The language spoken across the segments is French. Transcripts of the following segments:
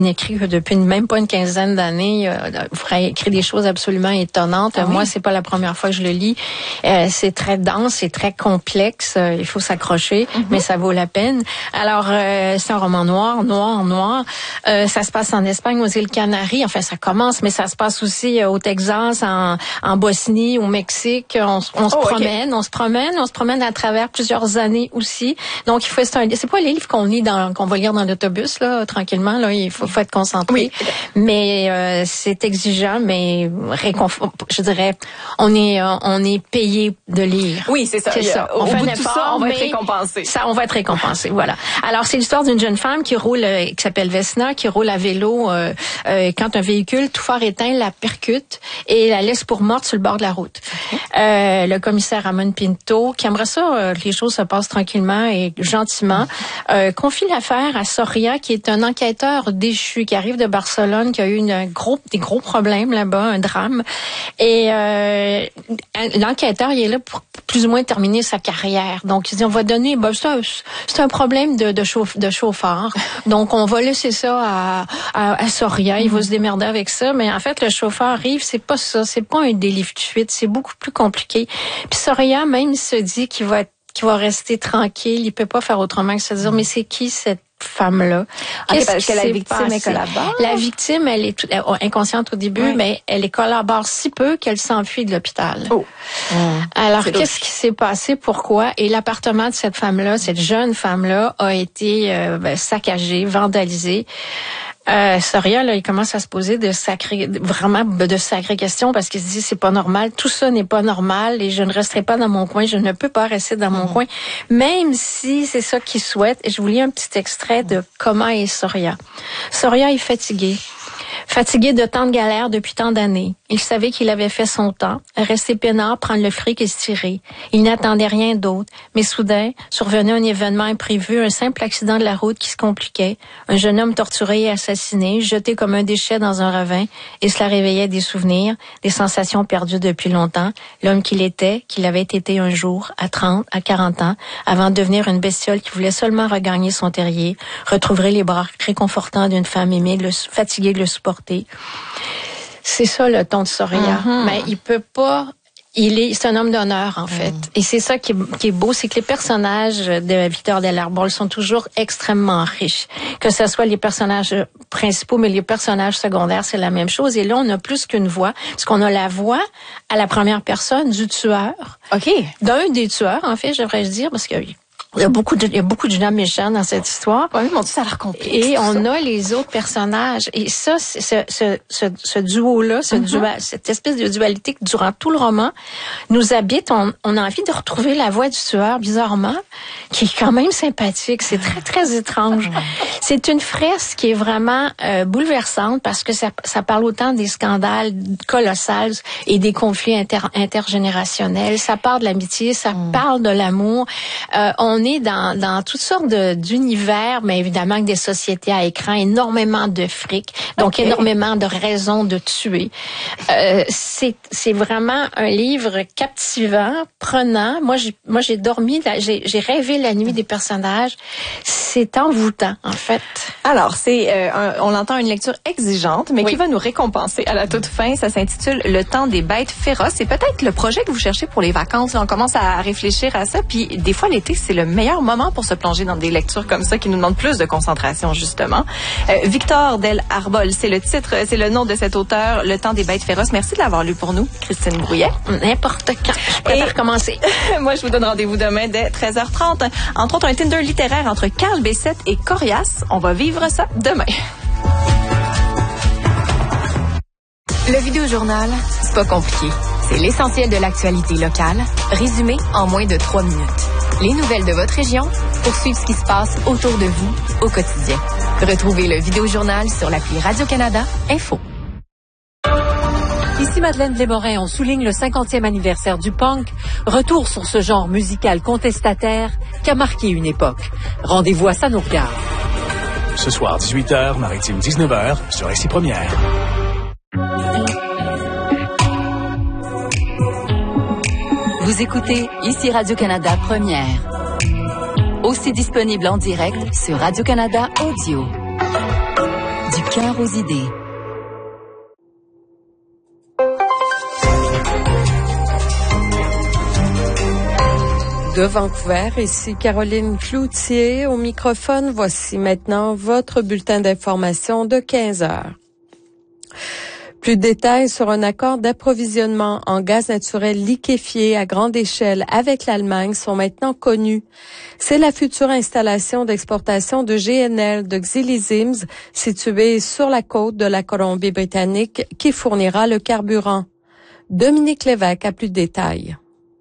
écrit depuis même pas une quinzaine d'années. Écrit des choses absolument étonnantes. Ah oui? Moi, c'est pas la première fois que je le lis. C'est très dense, c'est très complexe. Il faut s'accrocher, mais ça vaut la peine. Alors, c'est un roman noir. Ça se passe en Espagne, aux îles Canaries. Enfin, ça commence, mais ça se passe aussi au Texas, en Bosnie, au Mexique. On se promène à travers plusieurs années aussi. Donc, c'est pas les livres qu'on va lire dans l'autobus là, tranquillement. Là, il faut être concentré. Oui. Mais c'est exigeant, mais je dirais, on est payé de lire. Oui, c'est ça. On fait bout un de tout effort, ça, on va mais être récompensé. On va être récompensé, voilà. Alors, c'est l'histoire d'une jeune femme qui s'appelle Vesna, qui roule à vélo quand un véhicule tout phare éteint la percute et la laisse pour morte sur le bord de la route. Le commissaire Ramon Pinto, qui aimerait ça que les choses se passent tranquillement et gentiment, confie l'affaire à Soria, qui est un enquêteur déchu, qui arrive de Barcelone, qui a eu des gros problèmes là-bas, un drame. Et l'enquêteur, il est là pour plus ou moins terminer sa carrière. Donc, il dit, on va donner, c'est un problème de chauffeur. Donc, on va laisser ça à Soria. Il va se démerder avec ça. Mais en fait, le chauffeur arrive, c'est pas ça. C'est pas un délit de fuite. C'est beaucoup plus compliqué. Puis Soria, même, se dit qu'il va rester tranquille. Il peut pas faire autrement que se dire, mais c'est qui cette femme-là? Parce que la victime, elle collabore. La victime, elle est inconsciente au début, mais elle collabore si peu qu'elle s'enfuit de l'hôpital. Oh. Alors, qu'est-ce qui s'est passé? Pourquoi? Et l'appartement de cette femme-là, cette jeune femme-là, a été saccagé, vandalisé. Soria, là, il commence à se poser de sacrées questions parce qu'il se dit c'est pas normal, tout ça n'est pas normal et je ne resterai pas dans mon coin, je ne peux pas rester dans mon coin, même si c'est ça qu'il souhaite. Et je vous lis un petit extrait de comment est Soria. Soria est fatigué de tant de galères depuis tant d'années. Il savait qu'il avait fait son temps, rester peinard, prendre le fric et se tirer. Il n'attendait rien d'autre. Mais soudain, survenait un événement imprévu, un simple accident de la route qui se compliquait. Un jeune homme torturé et assassiné, jeté comme un déchet dans un ravin, et cela réveillait des souvenirs, des sensations perdues depuis longtemps. L'homme qu'il avait été un jour, à 30, à 40 ans, avant de devenir une bestiole qui voulait seulement regagner son terrier, retrouverait les bras réconfortants d'une femme aimée, fatiguée de le supporter. C'est ça le ton de Soria. Mais il peut pas. C'est un homme d'honneur, en fait. Et c'est ça qui est beau, c'est que les personnages de Victor Delarbol sont toujours extrêmement riches. Que ce soit les personnages principaux, mais les personnages secondaires, c'est la même chose. Et là, on a plus qu'une voix, parce qu'on a la voix à la première personne du tueur. OK. D'un des tueurs, en fait, j'aimerais dire, parce que il y a beaucoup de gens méchants dans cette histoire. Oui, mon Dieu, ça a l'air complexe. Et on a les autres personnages. Et ça, ce duo-là, cette espèce de dualité qui, durant tout le roman, nous habite. On a envie de retrouver la voix du tueur, bizarrement, qui est quand même sympathique. C'est très, très étrange. C'est une fresque qui est vraiment bouleversante parce que ça parle autant des scandales colossaux et des conflits intergénérationnels. Ça parle de l'amitié, ça parle de l'amour. On est dans toutes sortes d'univers, mais évidemment que des sociétés à écran, énormément de fric, donc énormément de raisons de tuer. C'est vraiment un livre captivant, prenant. Moi, j'ai dormi, j'ai rêvé la nuit des personnages. C'est envoûtant, en fait. Alors, on l'entend, une lecture exigeante, mais qui va nous récompenser à la toute fin. Ça s'intitule Le temps des bêtes féroces. C'est peut-être le projet que vous cherchez pour les vacances. Là, on commence à réfléchir à ça. Puis, des fois, l'été, c'est le meilleur moment pour se plonger dans des lectures comme ça qui nous demandent plus de concentration, justement. Victor Delarbol, c'est le titre, c'est le nom de cet auteur, Le temps des bêtes féroces. Merci de l'avoir lu pour nous, Christine Brouillet. N'importe quand. Je préfère commencer. Moi, je vous donne rendez-vous demain dès 13h30. Entre autres, un Tinder littéraire entre Carl Bessette et Corias. On va vivre ça demain. Le Vidéojournal, c'est pas compliqué. C'est l'essentiel de l'actualité locale, résumé en moins de 3 minutes. Les nouvelles de votre région pour suivre ce qui se passe autour de vous au quotidien. Retrouvez le Vidéojournal sur l'appli Radio-Canada Info. Ici Madeleine Desmorin, on souligne le 50e anniversaire du punk. Retour sur ce genre musical contestataire qui a marqué une époque. Rendez-vous à Ça nous regarde. Ce soir, 18h, Maritime 19h, sur Ici Première. Vous écoutez Ici Radio-Canada Première. Aussi disponible en direct sur Radio-Canada Audio. Du cœur aux idées. De Vancouver, ici Caroline Cloutier au microphone. Voici maintenant votre bulletin d'information de 15 heures. Plus de détails sur un accord d'approvisionnement en gaz naturel liquéfié à grande échelle avec l'Allemagne sont maintenant connus. C'est la future installation d'exportation de GNL de Xylizims, située sur la côte de la Colombie-Britannique, qui fournira le carburant. Dominique Lévesque a plus de détails.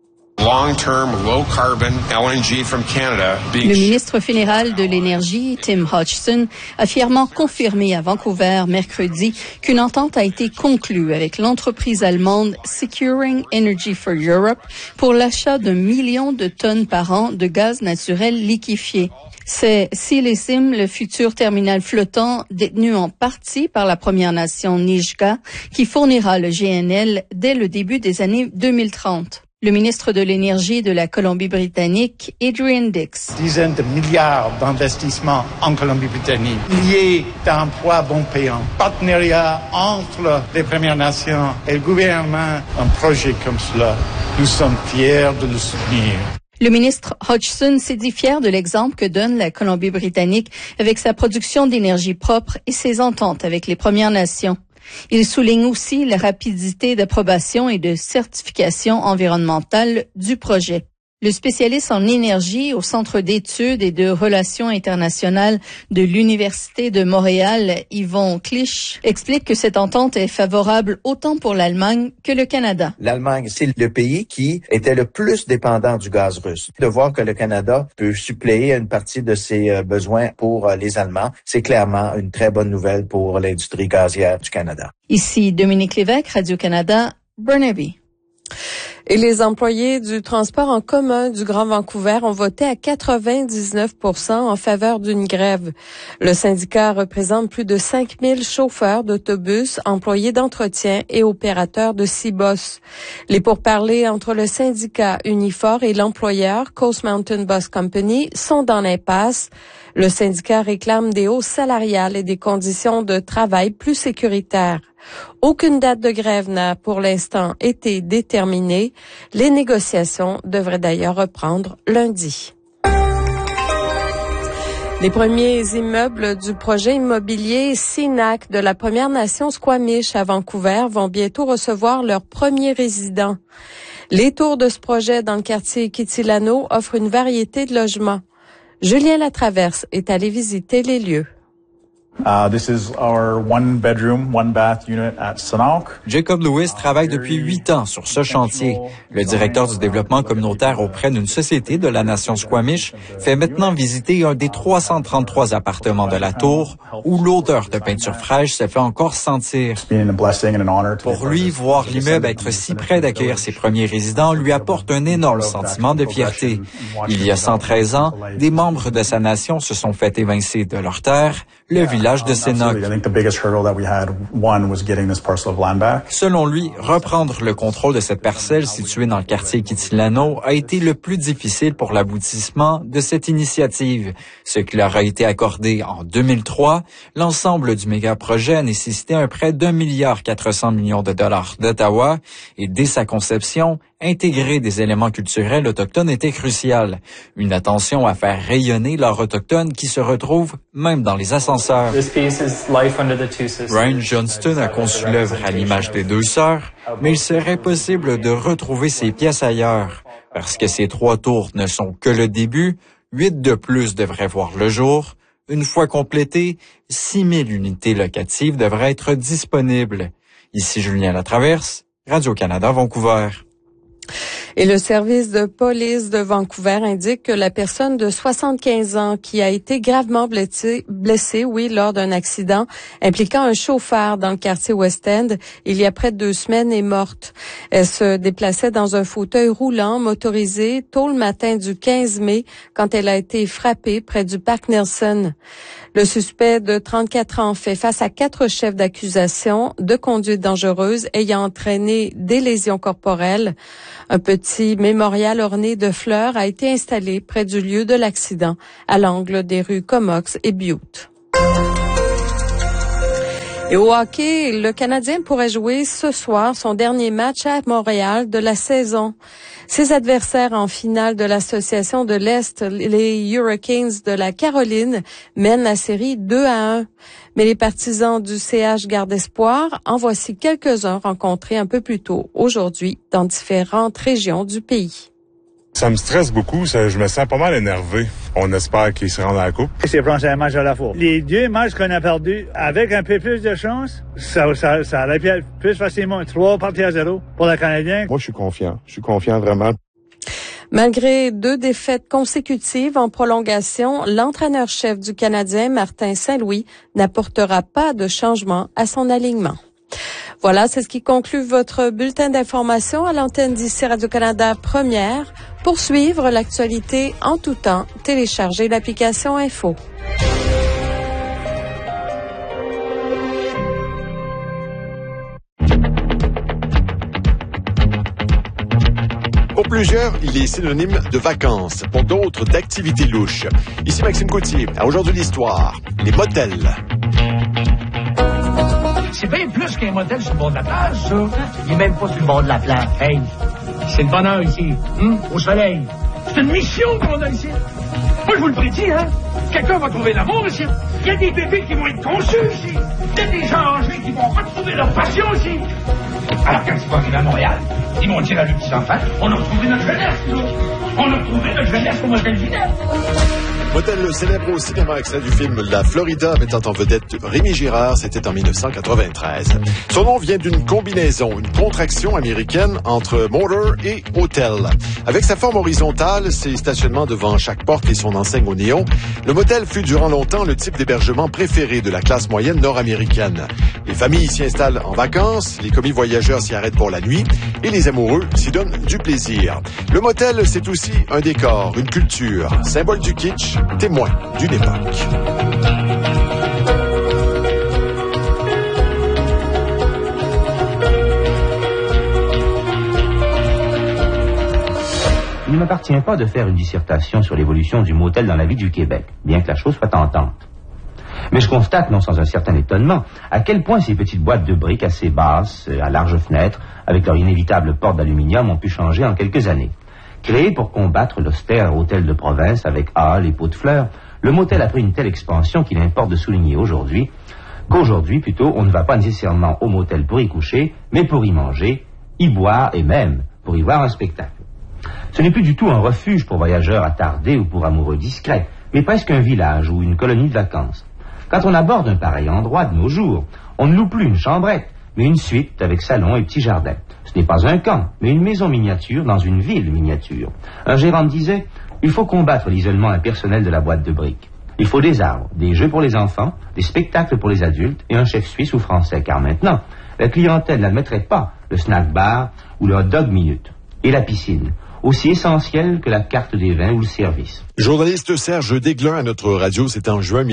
Le ministre fédéral de l'Énergie, Tim Hodgson, a fièrement confirmé à Vancouver mercredi qu'une entente a été conclue avec l'entreprise allemande Securing Energy for Europe pour l'achat d'1 million de tonnes par an de gaz naturel liquéfié. C'est Xylizims, le futur terminal flottant détenu en partie par la Première Nation Nijga, qui fournira le GNL dès le début des années 2030. Le ministre de l'Énergie de la Colombie-Britannique, Adrian Dix. Dizaines de milliards d'investissements en Colombie-Britannique, liés d'emplois bon payants, partenariat entre les Premières Nations et le gouvernement. Un projet comme cela, nous sommes fiers de le soutenir. Le ministre Hodgson s'est dit fier de l'exemple que donne la Colombie-Britannique avec sa production d'énergie propre et ses ententes avec les Premières Nations. Il souligne aussi la rapidité d'approbation et de certification environnementale du projet. Le spécialiste en énergie au Centre d'études et de relations internationales de l'Université de Montréal, Yvon Clich, explique que cette entente est favorable autant pour l'Allemagne que le Canada. L'Allemagne, c'est le pays qui était le plus dépendant du gaz russe. De voir que le Canada peut suppléer une partie de ses besoins pour les Allemands, c'est clairement une très bonne nouvelle pour l'industrie gazière du Canada. Ici Dominique Lévesque, Radio-Canada, Burnaby. Et les employés du transport en commun du Grand Vancouver ont voté à 99% en faveur d'une grève. Le syndicat représente plus de 5000 chauffeurs d'autobus, employés d'entretien et opérateurs de Cibos. Les pourparlers entre le syndicat Unifor et l'employeur Coast Mountain Bus Company sont dans l'impasse. Le syndicat réclame des hausses salariales et des conditions de travail plus sécuritaires. Aucune date de grève n'a pour l'instant été déterminée. Les négociations devraient d'ailleurs reprendre lundi. Les premiers immeubles du projet immobilier Sinac de la Première Nation Squamish à Vancouver vont bientôt recevoir leurs premiers résidents. Les tours de ce projet dans le quartier Kitilano offrent une variété de logements. Julien Latraverse est allé visiter les lieux. This is our one-bedroom, one-bath unit at Sinac. Jacob Lewis travaille depuis 8 ans sur ce chantier. Le directeur du développement communautaire auprès d'une société de la nation Squamish fait maintenant visiter un des 333 appartements de la tour où l'odeur de peinture fraîche se fait encore sentir. Pour lui, voir l'immeuble être si près d'accueillir ses premiers résidents lui apporte un énorme sentiment de fierté. Il y a 113 ans, des membres de sa nation se sont fait évincer de leur terre, le village de Sinac. Selon lui, reprendre le contrôle de cette parcelle située dans le quartier Kitilano a été le plus difficile pour l'aboutissement de cette initiative. Ce qui leur a été accordé en 2003, l'ensemble du méga-projet a nécessité un prêt d'1,4 milliard d'Ottawa et dès sa conception, intégrer des éléments culturels autochtones était crucial. Une attention à faire rayonner l'art autochtone qui se retrouve même dans les ascenseurs. Ryan Johnston a conçu l'œuvre à l'image des deux sœurs, mais il serait possible de retrouver ces pièces ailleurs. Parce que ces 3 tours ne sont que le début, 8 de plus devraient voir le jour. Une fois complétées, 6000 unités locatives devraient être disponibles. Ici Julien Latraverse, Radio-Canada, Vancouver. Et le service de police de Vancouver indique que la personne de 75 ans qui a été gravement blessée, lors d'un accident impliquant un chauffeur dans le quartier West End il y a près de 2 semaines est morte. Elle se déplaçait dans un fauteuil roulant motorisé tôt le matin du 15 mai quand elle a été frappée près du parc Nelson. Le suspect de 34 ans fait face à 4 chefs d'accusation de conduite dangereuse ayant entraîné des lésions corporelles. Un petit mémorial orné de fleurs a été installé près du lieu de l'accident, à l'angle des rues Comox et Bute. Et au hockey, le Canadien pourrait jouer ce soir son dernier match à Montréal de la saison. Ses adversaires en finale de l'Association de l'Est, les Hurricanes de la Caroline, mènent la série 2-1. Mais les partisans du CH gardent espoir. En voici quelques-uns rencontrés un peu plus tôt aujourd'hui dans différentes régions du pays. Ça me stresse beaucoup, je me sens pas mal énervé. On espère qu'ils se rendent à la coupe. C'est franchement un match à la fois. Les 2 matchs qu'on a perdus, avec un peu plus de chance, ça aurait pu être plus facilement 3-0 pour le Canadien. Moi, je suis confiant vraiment. Malgré 2 défaites consécutives en prolongation, l'entraîneur-chef du Canadien, Martin Saint-Louis, n'apportera pas de changement à son alignement. Voilà, c'est ce qui conclut votre bulletin d'information à l'antenne d'ici Radio-Canada Première. Pour suivre l'actualité en tout temps, téléchargez l'application Info. Pour plusieurs, il est synonyme de vacances, pour d'autres d'activités louches. Ici Maxime Gauthier. À Aujourd'hui l'Histoire, les motels. C'est bien plus qu'un motel sur le bord de la plage, ça. Il est même pas sur le bord de la plage. Hey, c'est le bonheur ici, au soleil. C'est une mission qu'on a ici. Moi, je vous le prédis, hein. Quelqu'un va trouver l'amour ici. Il y a des bébés qui vont être conçus ici. Il y a des gens âgés qui vont retrouver leur passion ici. Alors, quand ils vont arriver à Montréal, ils vont dire à leurs petits-enfants, on a retrouvé notre jeunesse, là. On a retrouvé notre jeunesse au motel Ginette. Motel célèbre au cinéma, extrait du film La Florida, mettant en vedette Rémi Girard, c'était en 1993. Son nom vient d'une combinaison, une contraction américaine entre motor et hotel. Avec sa forme horizontale, ses stationnements devant chaque porte et son enseigne au néon, le motel fut durant longtemps le type d'hébergement préféré de la classe moyenne nord-américaine. Les familles s'y installent en vacances, les commis voyageurs s'y arrêtent pour la nuit et les amoureux s'y donnent du plaisir. Le motel, c'est aussi un décor, une culture, symbole du kitsch, témoin d'une époque. Il ne m'appartient pas de faire une dissertation sur l'évolution du motel dans la vie du Québec, bien que la chose soit tentante. Mais je constate, non sans un certain étonnement, à quel point ces petites boîtes de briques assez basses, à larges fenêtres, avec leur inévitable porte d'aluminium, ont pu changer en quelques années. Créé pour combattre l'austère hôtel de province avec halles et pots de fleurs, le motel a pris une telle expansion qu'il importe de souligner qu'aujourd'hui, plutôt, on ne va pas nécessairement au motel pour y coucher, mais pour y manger, y boire et même pour y voir un spectacle. Ce n'est plus du tout un refuge pour voyageurs attardés ou pour amoureux discrets, mais presque un village ou une colonie de vacances. Quand on aborde un pareil endroit de nos jours, on ne loue plus une chambrette, mais une suite avec salon et petit jardin. Ce n'est pas un camp, mais une maison miniature dans une ville miniature. Un gérant disait, il faut combattre l'isolement impersonnel de la boîte de briques. Il faut des arbres, des jeux pour les enfants, des spectacles pour les adultes et un chef suisse ou français, car maintenant, la clientèle n'admettrait pas le snack bar ou le hot dog minute. Et la piscine, aussi essentielle que la carte des vins ou le service. Journaliste Serge Desglin à notre radio, c'était en juin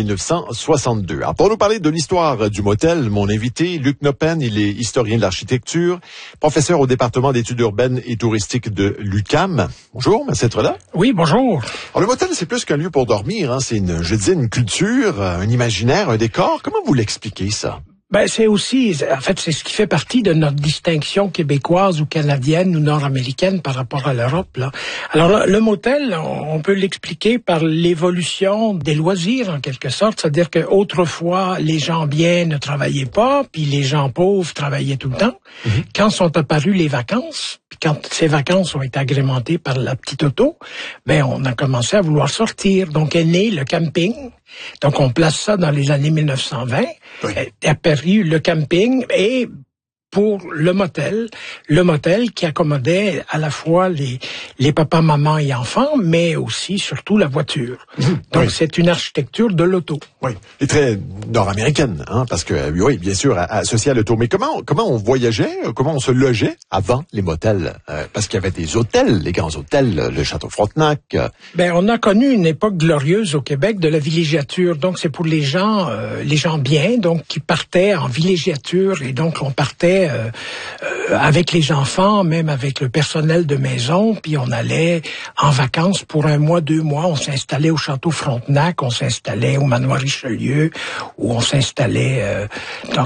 1962. Alors, pour nous parler de l'histoire du motel, mon invité, Luc Noppen, il est historien de l'architecture, professeur au département d'études urbaines et touristiques de l'UQAM. Bonjour, merci d'être là. Oui, bonjour. Alors, le motel, c'est plus qu'un lieu pour dormir, hein. C'est une culture, un imaginaire, un décor. Comment vous l'expliquez, ça? C'est aussi, en fait, c'est ce qui fait partie de notre distinction québécoise ou canadienne ou nord-américaine par rapport à l'Europe, là. Alors là, le motel, on peut l'expliquer par l'évolution des loisirs, en quelque sorte. C'est-à-dire que autrefois, les gens bien ne travaillaient pas, puis les gens pauvres travaillaient tout le temps. Quand sont apparues les vacances, puis quand ces vacances ont été agrémentées par la petite auto, on a commencé à vouloir sortir. Donc est né le camping. Donc on place ça dans les années 1920. Oui. Est apparu le camping et pour le motel qui accommodait à la fois les papas, mamans et enfants, mais aussi, surtout, la voiture. Donc, oui. C'est une architecture de l'auto. Oui, et très nord-américaine, hein, parce que, oui, bien sûr, associée à l'auto. Mais comment on voyageait, comment on se logeait avant les motels? Parce qu'il y avait des hôtels, les grands hôtels, le Château Frontenac. On a connu une époque glorieuse au Québec de la villégiature. Donc, c'est pour les gens bien, donc, qui partaient en villégiature, et donc, on partait avec les enfants, même avec le personnel de maison, puis on allait en vacances pour 1 mois, 2 mois. On s'installait au Château Frontenac, on s'installait au Manoir Richelieu, ou on s'installait